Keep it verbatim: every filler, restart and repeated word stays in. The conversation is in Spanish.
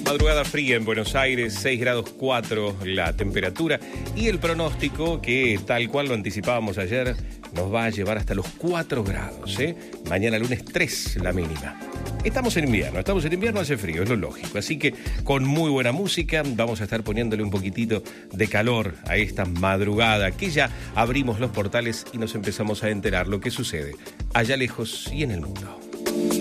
Madrugada fría en Buenos Aires, seis grados cuatro la temperatura y el pronóstico que, tal cual lo anticipábamos ayer, nos va a llevar hasta los cuatro grados, ¿eh? Mañana lunes tres la mínima. Estamos en invierno, estamos en invierno, hace frío, es lo lógico. Así que con muy buena música vamos a estar poniéndole un poquitito de calor a esta madrugada que ya abrimos los portales y nos empezamos a enterar lo que sucede allá lejos y en el mundo.